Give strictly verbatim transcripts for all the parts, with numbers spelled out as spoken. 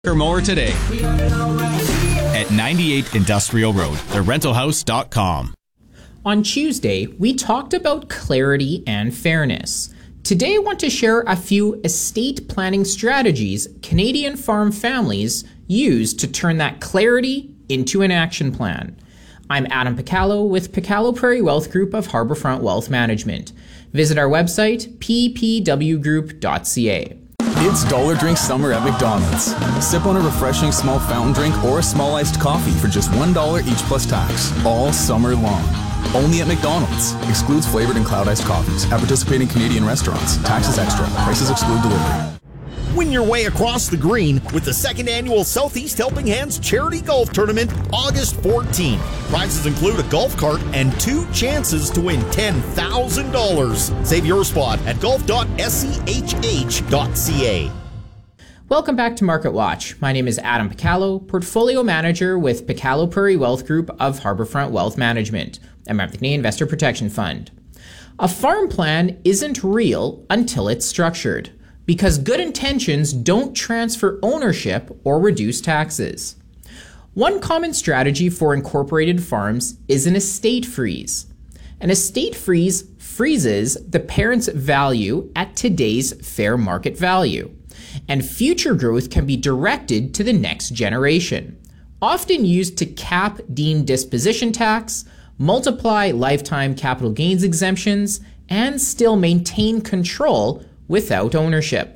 Mower today at ninety-eight Industrial Road, the rental house dot com. On Tuesday, we talked about clarity and fairness. Today, I want to share a few estate planning strategies Canadian farm families use to turn that clarity into an action plan. I'm Adam Picallo with Picallo Prairie Wealth Group of Harbourfront Wealth Management. Visit our website, p p w group dot c a. It's Dollar Drink Summer at McDonald's. Sip on a refreshing small fountain drink or a small iced coffee for just one dollar each plus tax, all summer long. Only at McDonald's. Excludes flavored and cloud iced coffees at participating Canadian restaurants. Taxes extra. Prices exclude delivery. Win your way across the green with the second annual Southeast Helping Hands Charity Golf Tournament, August fourteenth. Prizes include a golf cart and two chances to win ten thousand dollars. Save your spot at golf dot s c h h dot c a. Welcome back to Market Watch. My name is Adam Picallo, Portfolio Manager with Picallo Prairie Wealth Group of Harbourfront Wealth Management, a member of the Canadian Investor Protection Fund. A farm plan isn't real until it's structured, because good intentions don't transfer ownership or reduce taxes. One common strategy for incorporated farms is an estate freeze. An estate freeze freezes the parent's value at today's fair market value, and future growth can be directed to the next generation, often used to cap deemed disposition tax, multiply lifetime capital gains exemptions, and still maintain control without ownership.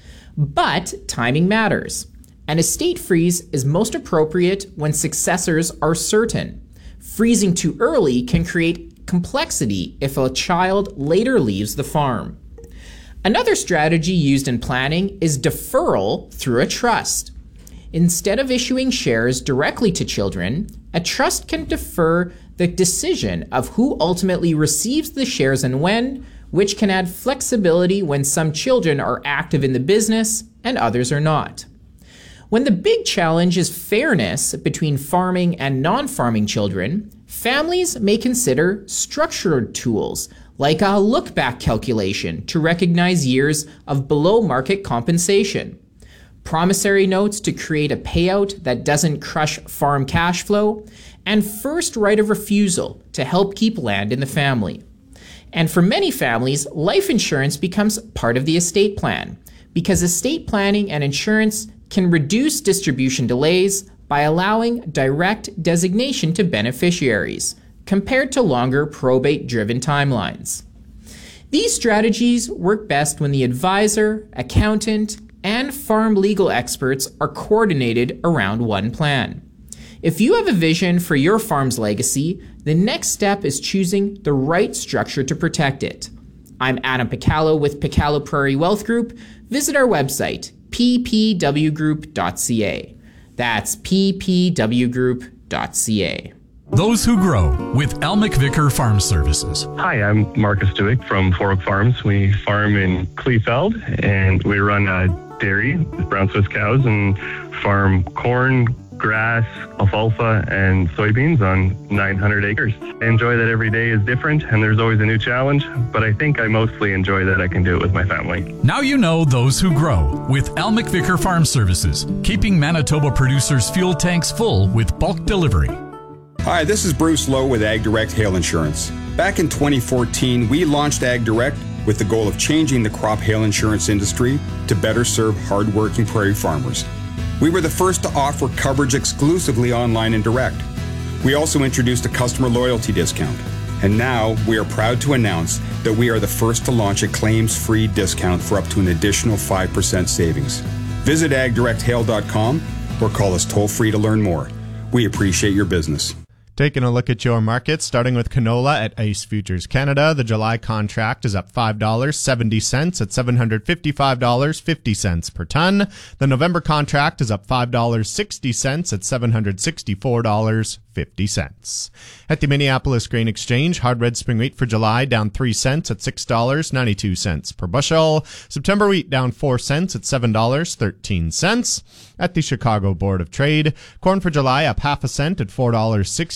But timing matters. An estate freeze is most appropriate when successors are certain. Freezing too early can create complexity if a child later leaves the farm. Another strategy used in planning is deferral through a trust. Instead of issuing shares directly to children, a trust can defer the decision of who ultimately receives the shares and when, which can add flexibility when some children are active in the business and others are not. When the big challenge is fairness between farming and non-farming children, families may consider structured tools like a look-back calculation to recognize years of below-market compensation, promissory notes to create a payout that doesn't crush farm cash flow, and first right of refusal to help keep land in the family. And for many families, life insurance becomes part of the estate plan, because estate planning and insurance can reduce distribution delays by allowing direct designation to beneficiaries, compared to longer probate-driven timelines. These strategies work best when the advisor, accountant, and farm legal experts are coordinated around one plan. If you have a vision for your farm's legacy, the next step is choosing the right structure to protect it. I'm Adam Picallo with Picallo Prairie Wealth Group. Visit our website, p p w group dot c a. That's p p w group dot c a. Those Who Grow with Elmick Vicker Farm Services. Hi, I'm Marcus Dewick from Four Oak Farms. We farm in Kleefeld, and we run a dairy with brown Swiss cows and farm corn, grass, alfalfa, and soybeans on nine hundred acres. I enjoy that every day is different and there's always a new challenge, but I think I mostly enjoy that I can do it with my family. Now you know Those Who Grow with Elmick Vicker Farm Services, keeping Manitoba producers' fuel tanks full with bulk delivery. Hi, this is Bruce Lowe with Ag Direct Hail Insurance. Back in twenty fourteen, we launched Ag Direct with the goal of changing the crop hail insurance industry to better serve hardworking prairie farmers. We were the first to offer coverage exclusively online and direct. We also introduced a customer loyalty discount. And now we are proud to announce that we are the first to launch a claims-free discount for up to an additional five percent savings. Visit ag direct hail dot com or call us toll-free to learn more. We appreciate your business. Taking a look at your markets, starting with canola at ICE Futures Canada. The July contract is up five dollars and seventy cents at seven hundred fifty-five dollars and fifty cents per ton. The November contract is up five dollars and sixty cents at seven hundred sixty-four dollars and fifty cents. At the Minneapolis Grain Exchange, hard red spring wheat for July down three cents at six dollars and ninety-two cents per bushel. September wheat down four cents at seven dollars and thirteen cents. At the Chicago Board of Trade, corn for July up half a cent at four dollars and sixty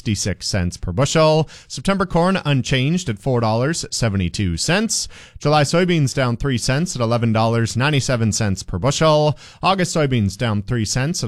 sixty-six cents per bushel. September corn unchanged at four dollars and seventy-two cents. July soybeans down three cents at eleven dollars and ninety-seven cents per bushel. August soybeans down three cents at